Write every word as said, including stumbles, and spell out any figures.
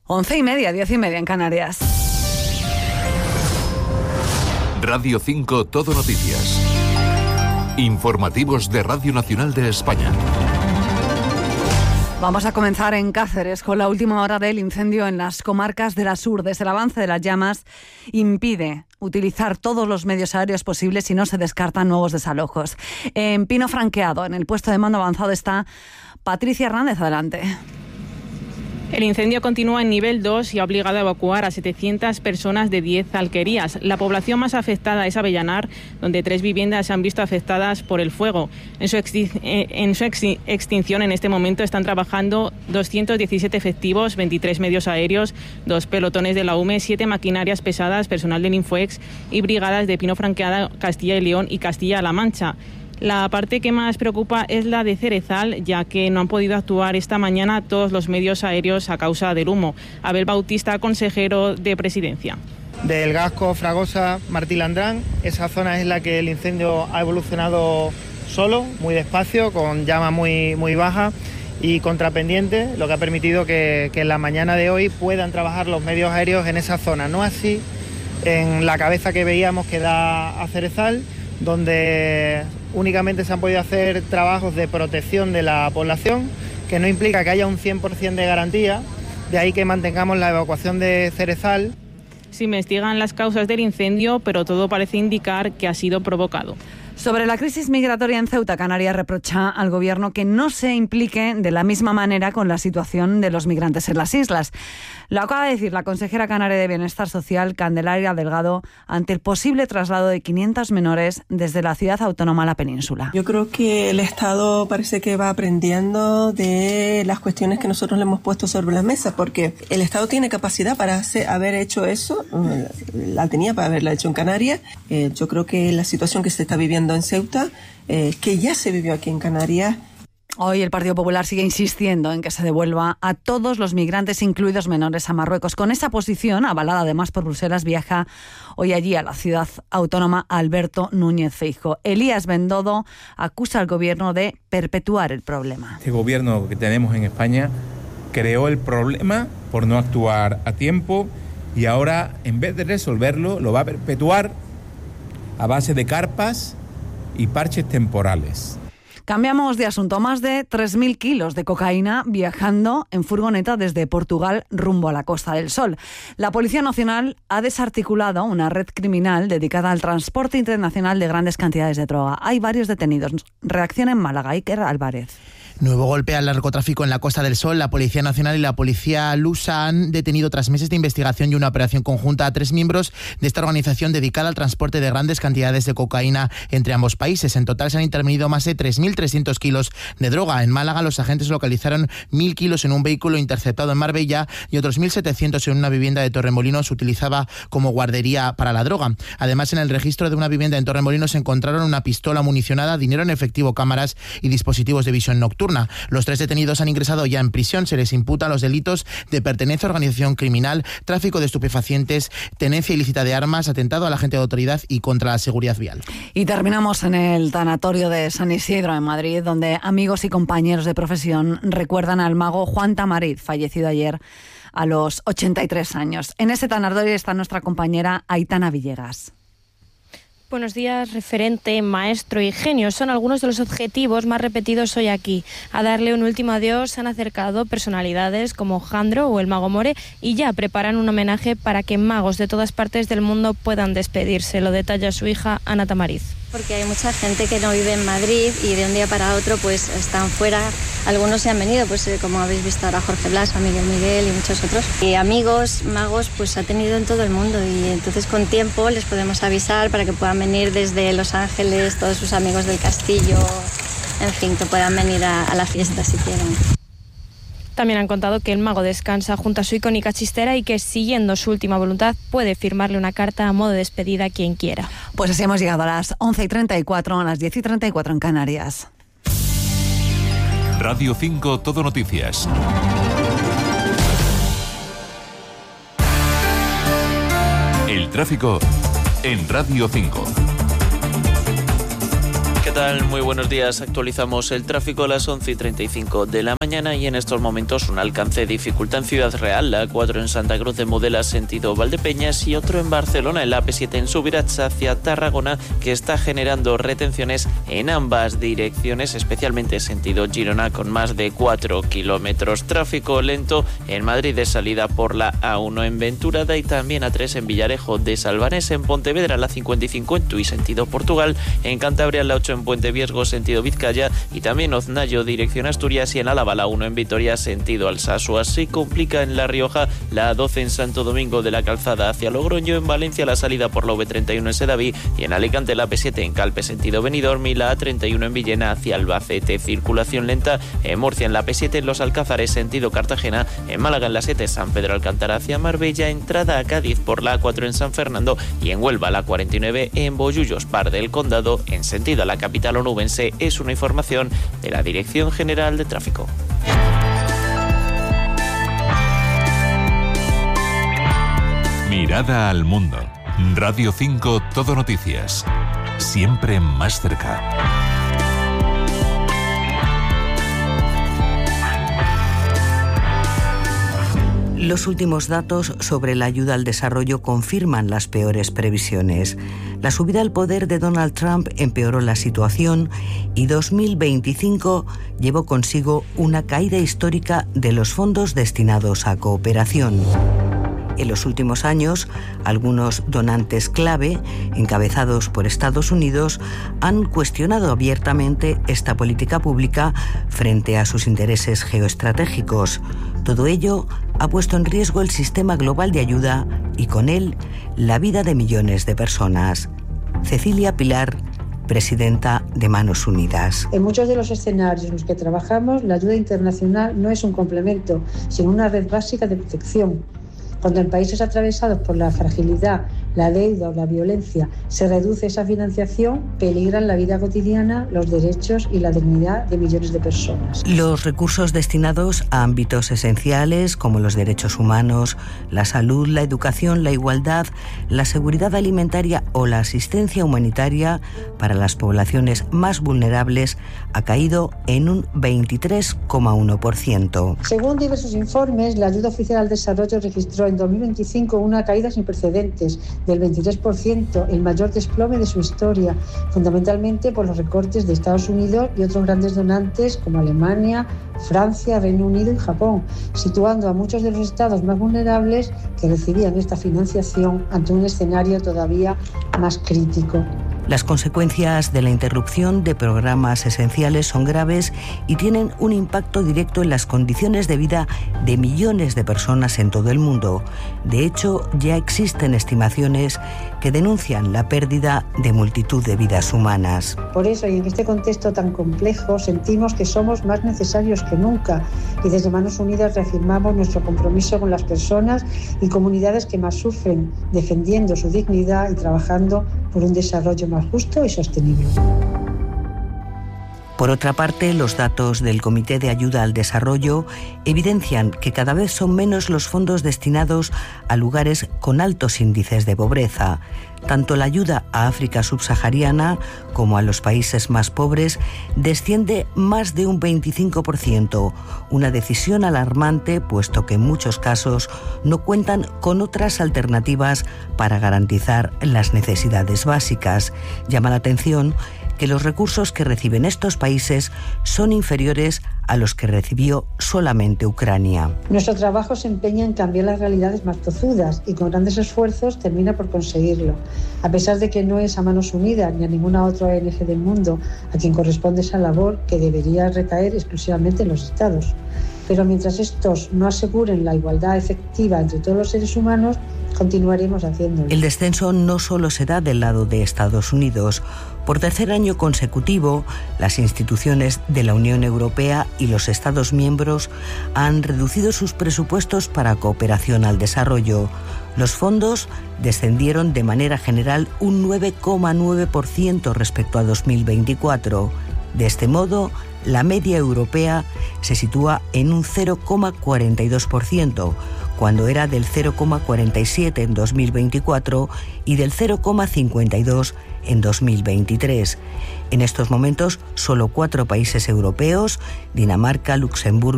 Once y media, diez y media en Canarias. Radio cinco Todo Noticias. Informativos de Radio Nacional de España. Vamos a comenzar en Cáceres con la última hora del incendio en las comarcas de las Urdes. El avance de las llamas impide utilizar todos los medios aéreos posibles y no se descartan nuevos desalojos. En Pino Franqueado, en el puesto de mando avanzado, está Patricia Hernández. Adelante. El incendio continúa en nivel dos y ha obligado a evacuar a setecientas personas de diez alquerías. La población más afectada es Avellanar, donde tres viviendas se han visto afectadas por el fuego. En su, exti- en su ex- extinción en este momento están trabajando doscientos diecisiete efectivos, veintitrés medios aéreos, dos pelotones de la U M E, siete maquinarias pesadas, personal del Infoex y brigadas de Pino Franqueada, Castilla y León y Castilla-La Mancha. La parte que más preocupa es la de Cerezal, ya que no han podido actuar esta mañana todos los medios aéreos a causa del humo. Abel Bautista, consejero de Presidencia. Del Gasco, Fragosa, Martí Landrán, esa zona es la que el incendio ha evolucionado solo, muy despacio, con llama muy, muy baja y contrapendiente, lo que ha permitido que, que en la mañana de hoy puedan trabajar los medios aéreos en esa zona. No así en la cabeza que veíamos que da a Cerezal, donde únicamente se han podido hacer trabajos de protección de la población, que no implica que haya un cien por ciento de garantía, de ahí que mantengamos la evacuación de Cerezal. Se investigan las causas del incendio, pero todo parece indicar que ha sido provocado. Sobre la crisis migratoria en Ceuta, Canarias reprocha al Gobierno que no se implique de la misma manera con la situación de los migrantes en las islas. Lo acaba de decir la consejera canaria de Bienestar Social, Candelaria Delgado, ante el posible traslado de quinientos menores desde la ciudad autónoma a la península. Yo creo que el Estado parece que va aprendiendo de las cuestiones que nosotros le hemos puesto sobre la mesa, porque el Estado tiene capacidad para hacer, haber hecho eso, la tenía para haberla hecho en Canarias. Eh, yo creo que la situación que se está viviendo en Ceuta, eh, que ya se vivió aquí en Canarias. Hoy el Partido Popular sigue insistiendo en que se devuelva a todos los migrantes, incluidos menores, a Marruecos. Con esa posición, avalada además por Bruselas, viaja hoy allí a la ciudad autónoma Alberto Núñez Feijóo. Elías Bendodo acusa al Gobierno de perpetuar el problema. Este Gobierno que tenemos en España creó el problema por no actuar a tiempo y ahora, en vez de resolverlo, lo va a perpetuar a base de carpas y parches temporales. Cambiamos de asunto. Más de tres mil kilos de cocaína viajando en furgoneta desde Portugal rumbo a la Costa del Sol. La Policía Nacional ha desarticulado una red criminal dedicada al transporte internacional de grandes cantidades de droga. Hay varios detenidos. Reacción en Málaga. Iker Álvarez. Nuevo golpe al narcotráfico en la Costa del Sol. La Policía Nacional y la Policía Lusa han detenido tras meses de investigación y una operación conjunta a tres miembros de esta organización dedicada al transporte de grandes cantidades de cocaína entre ambos países. En total se han intervenido más de tres mil trescientos kilos de droga. En Málaga los agentes localizaron mil kilos en un vehículo interceptado en Marbella y otros mil setecientos en una vivienda de Torremolinos utilizada como guardería para la droga. Además, en el registro de una vivienda en Torremolinos se encontraron una pistola municionada, dinero en efectivo, cámaras y dispositivos de visión nocturna. Los tres detenidos han ingresado ya en prisión. Se les imputan los delitos de pertenencia a organización criminal, tráfico de estupefacientes, tenencia ilícita de armas, atentado a la agente de autoridad y contra la seguridad vial. Y terminamos en el tanatorio de San Isidro, en Madrid, donde amigos y compañeros de profesión recuerdan al mago Juan Tamariz, fallecido ayer a los ochenta y tres años. En ese tanatorio está nuestra compañera Aitana Villegas. Buenos días, referente, maestro y genio son algunos de los objetivos más repetidos hoy aquí. A darle un último adiós se han acercado personalidades como Jandro o el Mago More y ya preparan un homenaje para que magos de todas partes del mundo puedan despedirse. Lo detalla su hija Ana Tamariz. Porque hay mucha gente que no vive en Madrid y de un día para otro pues están fuera. Algunos se han venido, pues como habéis visto ahora Jorge Blas, a Miguel Miguel y muchos otros. Y amigos, magos, pues ha tenido en todo el mundo y entonces con tiempo les podemos avisar para que puedan venir desde Los Ángeles, todos sus amigos del castillo, en fin, que puedan venir a, a la fiesta si quieren. También han contado que el mago descansa junto a su icónica chistera y que, siguiendo su última voluntad, puede firmarle una carta a modo de despedida a quien quiera. Pues así hemos llegado a las once y treinta y cuatro, a las diez y treinta y cuatro en Canarias. Radio cinco Todo Noticias. El tráfico en Radio cinco. ¿Qué tal? tal? Muy buenos días. Actualizamos el tráfico a las once y treinta y cinco de la mañana y en estos momentos un alcance de dificultad en Ciudad Real, la A cuatro en Santa Cruz de Mudela sentido Valdepeñas y otro en Barcelona, el A P siete en Subirats hacia Tarragona, que está generando retenciones en ambas direcciones, especialmente sentido Girona, con más de cuatro kilómetros. Tráfico lento en Madrid de salida por la A uno en Venturada y también A tres en Villarejo de Salvanés, en Pontevedra la cincuenta y cinco en Tui sentido Portugal, en Cantabria la ocho en Puente Viesgo sentido Vizcaya y también Oznayo dirección Asturias y en Álava la uno en Vitoria sentido Alsasua. Se complica en La Rioja la A doce en Santo Domingo de la Calzada hacia Logroño, en Valencia la salida por la V treinta y uno en Sedaví y en Alicante la A P siete en Calpe sentido Benidorm y la A treinta y uno en Villena hacia Albacete. Circulación lenta en Murcia en la A P siete en Los Alcázares sentido Cartagena, en Málaga en la siete San Pedro Alcántara hacia Marbella, entrada a Cádiz por la A cuatro en San Fernando y en Huelva la cuarenta y nueve en Bollullos Par del Condado en sentido a la capital onubense. Es una información de la Dirección General de Tráfico. Mirada al mundo. Radio cinco Todo Noticias. Siempre más cerca. Los últimos datos sobre la ayuda al desarrollo confirman las peores previsiones. La subida al poder de Donald Trump empeoró la situación y dos mil veinticinco llevó consigo una caída histórica de los fondos destinados a cooperación. En los últimos años, algunos donantes clave, encabezados por Estados Unidos, han cuestionado abiertamente esta política pública frente a sus intereses geoestratégicos. Todo ello ha puesto en riesgo el sistema global de ayuda y con él la vida de millones de personas. Cecilia Pilar, presidenta de Manos Unidas. En muchos de los escenarios en los que trabajamos, la ayuda internacional no es un complemento, sino una red básica de protección. Cuando en países atravesados por la fragilidad, la deuda o la violencia se reduce esa financiación, peligran la vida cotidiana, los derechos y la dignidad de millones de personas. Los recursos destinados a ámbitos esenciales como los derechos humanos, la salud, la educación, la igualdad, la seguridad alimentaria o la asistencia humanitaria para las poblaciones más vulnerables ha caído en un veintitrés coma uno por ciento. Según diversos informes, la ayuda oficial al desarrollo registró en dos mil veinticinco una caída sin precedentes del veintitrés por ciento, el mayor desplome de su historia, fundamentalmente por los recortes de Estados Unidos y otros grandes donantes como Alemania, Francia, Reino Unido y Japón, situando a muchos de los estados más vulnerables que recibían esta financiación ante un escenario todavía más crítico. Las consecuencias de la interrupción de programas esenciales son graves y tienen un impacto directo en las condiciones de vida de millones de personas en todo el mundo. De hecho, ya existen estimaciones que denuncian la pérdida de multitud de vidas humanas. Por eso, y en este contexto tan complejo, sentimos que somos más necesarios que nunca y desde Manos Unidas reafirmamos nuestro compromiso con las personas y comunidades que más sufren, defendiendo su dignidad y trabajando por un desarrollo más justo y sostenible. Por otra parte, los datos del Comité de Ayuda al Desarrollo evidencian que cada vez son menos los fondos destinados a lugares con altos índices de pobreza. Tanto la ayuda a África subsahariana como a los países más pobres desciende más de un veinticinco por ciento, una decisión alarmante puesto que en muchos casos no cuentan con otras alternativas para garantizar las necesidades básicas. Llama la atención que los recursos que reciben estos países son inferiores a los que recibió solamente Ucrania. Nuestro trabajo se empeña en cambiar las realidades más tozudas y con grandes esfuerzos termina por conseguirlo. A pesar de que no es a Manos Unidas ni a ninguna otra O N G del mundo a quien corresponde esa labor que debería recaer exclusivamente en los Estados. Pero mientras estos no aseguren la igualdad efectiva entre todos los seres humanos, continuaremos haciéndolo. El descenso no solo se da del lado de Estados Unidos. Por tercer año consecutivo, las instituciones de la Unión Europea y los Estados miembros han reducido sus presupuestos para cooperación al desarrollo. Los fondos descendieron de manera general un nueve coma nueve por ciento respecto a dos mil veinticuatro. De este modo, la media europea se sitúa en un cero coma cuarenta y dos por ciento, cuando era del cero coma cuarenta y siete por ciento en dos mil veinticuatro y del cero coma cincuenta y dos por ciento en dos mil veintitrés. En estos momentos, solo cuatro países europeos, Dinamarca, Luxemburgo,